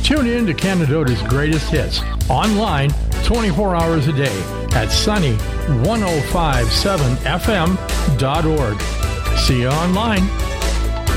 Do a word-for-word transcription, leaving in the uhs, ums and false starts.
Tune in to Canadota's greatest hits online twenty-four hours a day at sunny ten fifty-seven f m dot org. See you online.